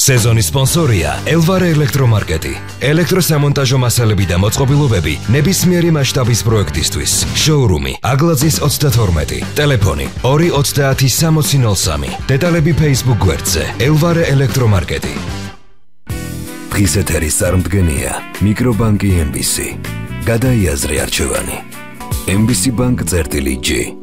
სეზონის სპონსორია ელვარე ელექტრომარკეტი. ელექტროსამონტაჟო მასალები და მოწყობილობები ნებისმიერი მასშტაბის პროექტისთვის. შოურუმი აგლაძის 32. ტელეფონი 230-6003. დეტალები Facebook გვერდზე ელვარე ელექტრომარკეტი. დღის ეთერის წარმდგენია მიკრობანკი MBC. გადაიაზრე არჩევანი. MBC Bank წერტილი G.